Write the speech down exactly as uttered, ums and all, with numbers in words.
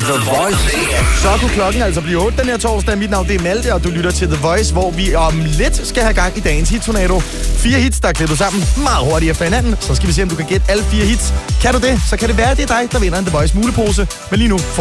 The Voice. Så kunne klokken altså blive otte den her torsdag. Mit navn det er Malte, og du lytter til The Voice, hvor vi om lidt skal have gang i dagens hit-tornado. Fire hits, der er klippet sammen meget hurtigt efter hinanden. Så skal vi se, om du kan gætte alle fire hits. Kan du det, så kan det være, det er dig, der vinder en The Voice mulepose. Men lige nu får